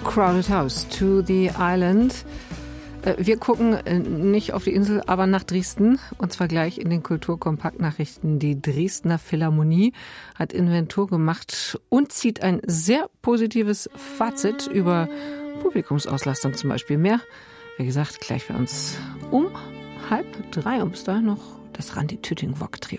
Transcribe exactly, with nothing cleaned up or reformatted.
Crowded House, To the Island. Wir gucken nicht auf die Insel, aber nach Dresden. Und zwar gleich in den Kulturkompaktnachrichten. Die Dresdner Philharmonie hat Inventur gemacht und zieht ein sehr positives Fazit über Publikumsauslastung zum Beispiel. Mehr, wie gesagt, gleich bei uns um halb drei. Und bis dahin noch das Randi Tütting-Vogt-Trio.